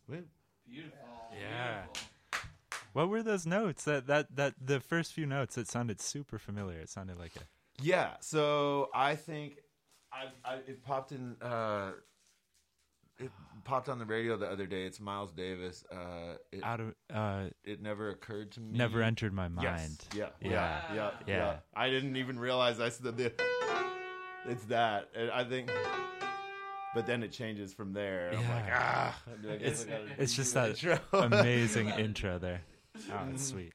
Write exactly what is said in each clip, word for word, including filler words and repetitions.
Beautiful. Yeah. Beautiful. What were those notes? That that that the first few notes. It sounded super familiar. It sounded like a. Yeah. So I think I, I it popped in. Uh, it popped on the radio the other day. It's Miles Davis. Uh, it, Out of uh, it never occurred to me. never entered my mind. Yes. Yeah. Yeah. Yeah. Yeah. Yeah. Yeah. I didn't even realize I said the. It's that. And I think. But then it changes from there. And I'm like, Yeah. ah. I guess It's I gotta it's do just the that intro. amazing intro there. Oh, it's sweet.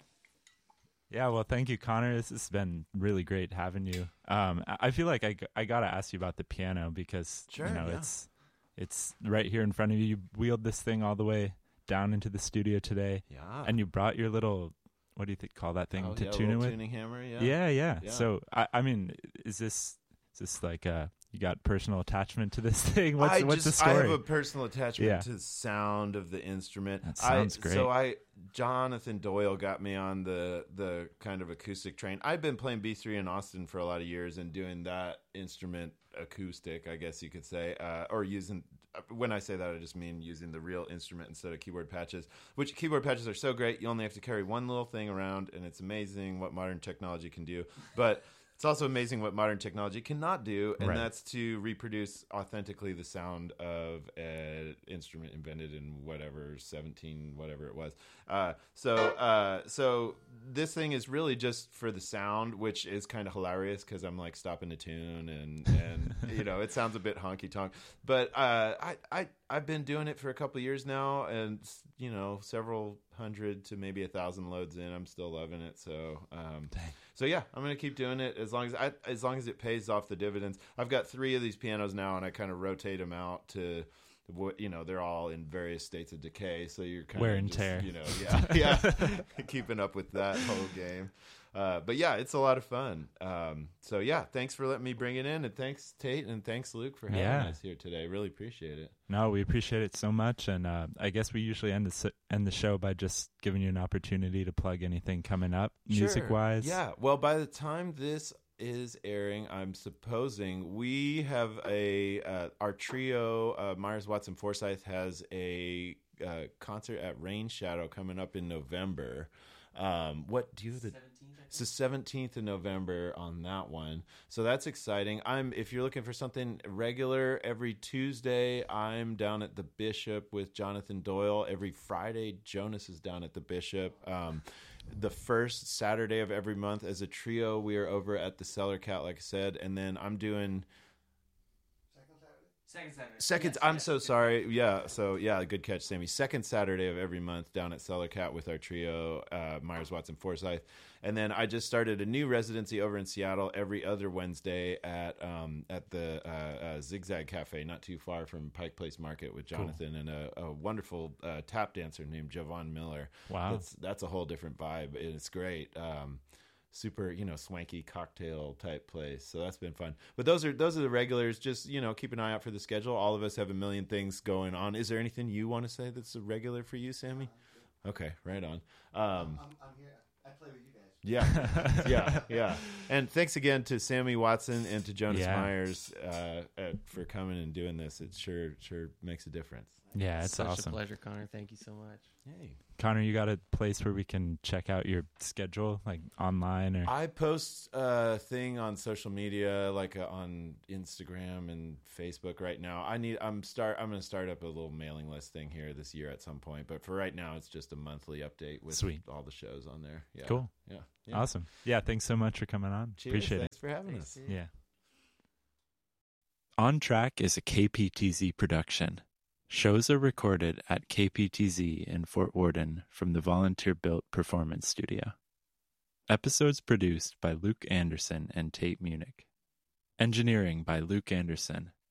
Yeah, well, thank you, Connor. This has been really great having you. Um, I I feel like I, g- I gotta ask you about the piano because Sure, you know yeah. it's it's right here in front of you. You wheeled this thing all the way down into the studio today, Yeah. and you brought your little what do you think, call that thing Oh, to yeah, tune it little with? tuning hammer. Yeah. Yeah, yeah. Yeah. So I, I mean, is this is this like uh you got personal attachment to this thing? What's I what's just, the story? I have a personal attachment Yeah. to the sound of the instrument. That sounds I, great. So I, Jonathan Doyle got me on the the kind of acoustic train. I've been playing B three in Austin for a lot of years and doing that instrument acoustic, I guess you could say, uh, or using. When I say that, I just mean using the real instrument instead of keyboard patches. Which keyboard patches are so great. You only have to carry one little thing around, and it's amazing what modern technology can do. But it's also amazing what modern technology cannot do, and Right. that's to reproduce authentically the sound of an instrument invented in whatever seventeen, whatever it was. Uh, so, uh, so this thing is really just for the sound, which is kind of hilarious because I'm like stopping to tune, and and you know it sounds a bit honky tonk. But uh, I I I've been doing it for a couple of years now, and you know several hundred to maybe a thousand loads in, I'm still loving it. So. Um, So yeah, I'm gonna keep doing it as long as I, as long as it pays off the dividends. I've got three of these pianos now, and I kind of rotate them out to, what you know, they're all in various states of decay. So you're kind Wear of and just, tear. you know, yeah, yeah, keeping up with that whole game. Uh, but yeah, it's a lot of fun. Um, so yeah, thanks for letting me bring it in, and thanks Tate, and thanks Luke for having Yeah. us here today. Really appreciate it. No, we appreciate it so much, and uh, I guess we usually end the s- end the show by just giving you an opportunity to plug anything coming up, music wise. Yeah. Well, by the time this is airing, I'm supposing we have a uh, our trio. Uh, Myers Watson Forsyth has a uh, concert at Rain Shadow coming up in November. Um, what do you the? It's the seventeenth of November on that one. So that's exciting. I'm if you're looking for something regular, every Tuesday I'm down at the Bishop with Jonathan Doyle. Every Friday Jonas is down at the Bishop. Um, the first Saturday of every month as a trio we are over at the Cellar Cat, like I said, and then I'm doing Second Saturday. Second, Yes, I'm yes, so yes. sorry. Yeah, so yeah, good catch, Sammy. Second Saturday of every month down at Cellar Cat with our trio, uh, Myers Watson Forsyth, and then I just started a new residency over in Seattle every other Wednesday at um, at the uh, uh, Zigzag Cafe, not too far from Pike Place Market, with Jonathan and a, a wonderful uh, tap dancer named Javon Miller. Wow. that's that's a whole different vibe, and it's great. Um, super, you know, swanky cocktail type place. So that's been fun. But those are those are the regulars. Just, you know, keep an eye out for the schedule. All of us have a million things going on. Is there anything you want to say that's a regular for you, Sammy? Okay, right on. Um, I'm, I'm here. I play with you guys. yeah, yeah, yeah. And thanks again to Sammy Watson and to Jonas Yeah. Myers uh, uh, for coming and doing this. It sure sure makes a difference. Yeah, it's Such awesome. a pleasure, Connor. Thank you so much. Hey. Connor, you got a place where we can check out your schedule, like online or? I post a thing on social media, like uh, on Instagram and Facebook right now. I need. I'm start. I'm going to start up a little mailing list thing here this year at some point. But for right now, it's just a monthly update with Sweet. all the shows on there. Yeah. Cool. Yeah. yeah. Awesome. Yeah, thanks so much for coming on. Cheers. Appreciate Thanks for having us. it. Yeah. On Track is a K P T Z production. Shows are recorded at K P T Z in Fort Worden from the volunteer-built performance studio. Episodes produced by Luke Anderson and Tate Munich. Engineering by Luke Anderson.